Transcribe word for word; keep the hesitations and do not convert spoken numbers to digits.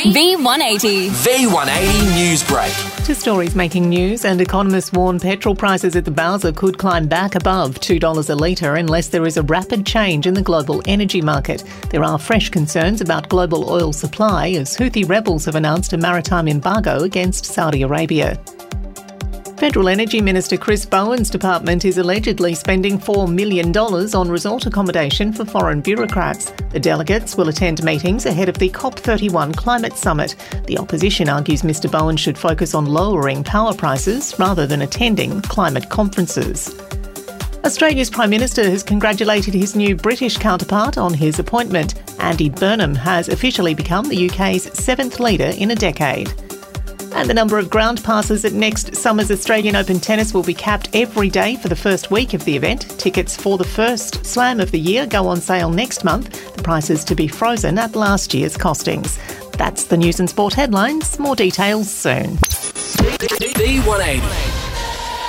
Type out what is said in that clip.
V one eighty. V one eighty News Break. Two stories making news, and economists warn petrol prices at the Bowser could climb back above two dollars a litre unless there is a rapid change in the global energy market. There are fresh concerns about global oil supply as Houthi rebels have announced a maritime embargo against Saudi Arabia. Federal Energy Minister Chris Bowen's department is allegedly spending four million dollars on resort accommodation for foreign bureaucrats. The delegates will attend meetings ahead of the COP thirty-one climate summit. The opposition argues Mr Bowen should focus on lowering power prices rather than attending climate conferences. Australia's Prime Minister has congratulated his new British counterpart on his appointment. Andy Burnham has officially become the U K's seventh leader in a decade. And the number of ground passes at next summer's Australian Open tennis will be capped every day for the first week of the event. Tickets for the first slam of the year go on sale next month. The prices to be frozen at last year's costings. That's the news and sport headlines. More details soon. V one eighty.